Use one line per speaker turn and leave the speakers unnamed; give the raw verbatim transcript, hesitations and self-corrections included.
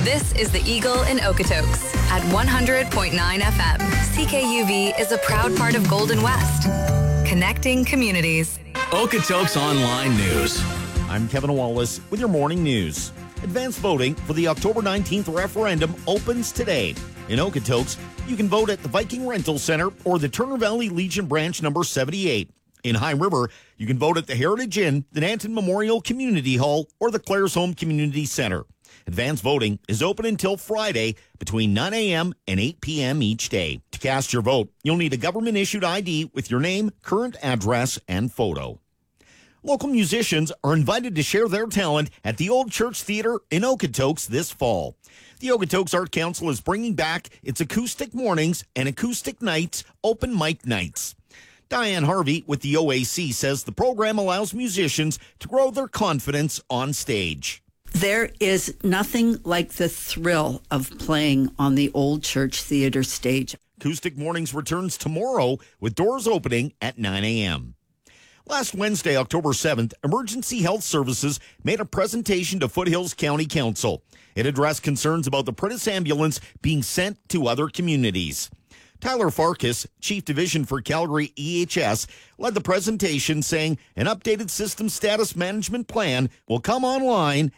This is the Eagle in Okotoks at one hundred point nine F M. C K U V is a proud part of Golden West, connecting communities.
Okotoks Online News.
I'm Kevin Wallace with your morning news. Advanced voting for the October nineteenth referendum opens today. In Okotoks, you can vote at the Viking Rental Center or the Turner Valley Legion branch number seventy-eight. In High River, you can vote at the Heritage Inn, the Nanton Memorial Community Hall, or the Clares Home Community Center. Advanced voting is open until Friday between nine a.m. and eight p.m. each day. To cast your vote, you'll need a government-issued I D with your name, current address, and photo. Local musicians are invited to share their talent at the Old Church Theater in Okotoks this fall. The Okotoks Art Council is bringing back its acoustic mornings and acoustic nights, open mic nights. Diane Harvey with the O A C says the program allows musicians to grow their confidence on stage.
There is nothing like the thrill of playing on the Old Church Theater stage.
Acoustic Mornings returns tomorrow with doors opening at nine a.m. Last Wednesday, October seventh, Emergency Health Services made a presentation to Foothills County Council. It addressed concerns about the Prentice ambulance being sent to other communities. Tyler Farkas, Chief Division for Calgary E H S, led the presentation saying an updated system status management plan will come online